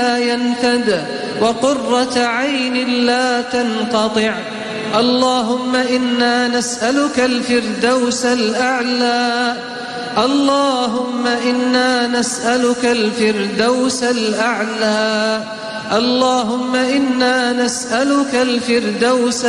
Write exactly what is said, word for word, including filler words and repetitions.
لا ينفد وقرة عين لا تنقطع. اللهم إنا نسألك الفردوس الأعلى اللهم إنا نسألك الفردوس الأعلى اللهم إنا نسألك الفردوس